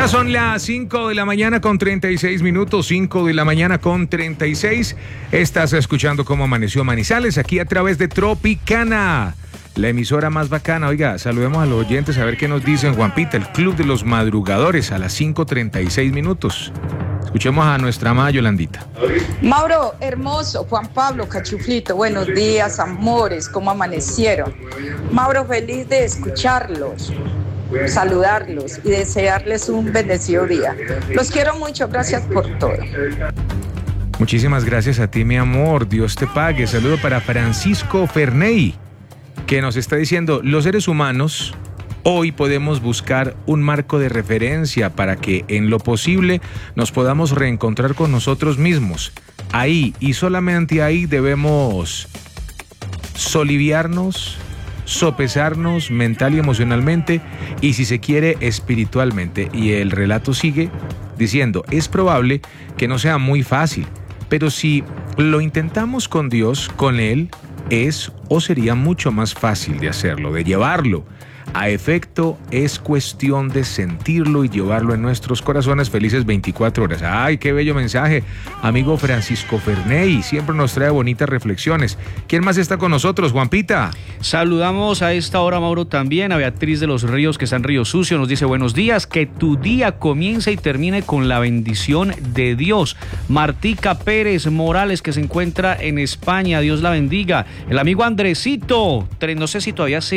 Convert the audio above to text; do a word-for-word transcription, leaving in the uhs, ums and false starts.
Ya son las cinco de la mañana con treinta y seis minutos, cinco de la mañana con treinta y seis. Estás escuchando Cómo Amaneció Manizales, aquí a través de Tropicana, la emisora más bacana. Oiga, saludemos a los oyentes a ver qué nos dicen. Juanpita, el Club de los Madrugadores a las cinco treinta y seis minutos. Escuchemos a nuestra amada Yolandita. Mauro, hermoso, Juan Pablo, Cachuflito, buenos días, amores, ¿cómo amanecieron? Mauro, feliz de escucharlos, saludarlos y desearles un bendecido día. Los quiero mucho, gracias por todo. Muchísimas gracias a ti, mi amor, Dios te pague. Saludo para Francisco Ferney, que nos está diciendo: los seres humanos hoy podemos buscar un marco de referencia para que en lo posible nos podamos reencontrar con nosotros mismos. Ahí y solamente ahí debemos soliviarnos, sopesarnos mental y emocionalmente, y si se quiere espiritualmente. Y el relato sigue diciendo: es probable que no sea muy fácil, pero si lo intentamos con Dios, con Él, es o sería mucho más fácil de hacerlo, de llevarlo a efecto. Es cuestión de sentirlo y llevarlo en nuestros corazones. Felices veinticuatro horas. Ay, qué bello mensaje, amigo Francisco Ferney. Siempre nos trae bonitas reflexiones. ¿Quién más está con nosotros, Juanpita? Saludamos a esta hora, Mauro, también a Beatriz de los Ríos, que está en Río Sucio. Nos dice: buenos días, que tu día comience y termine con la bendición de Dios. Martica Pérez Morales, que se encuentra en España, Dios la bendiga. El amigo Andresito, no sé si todavía se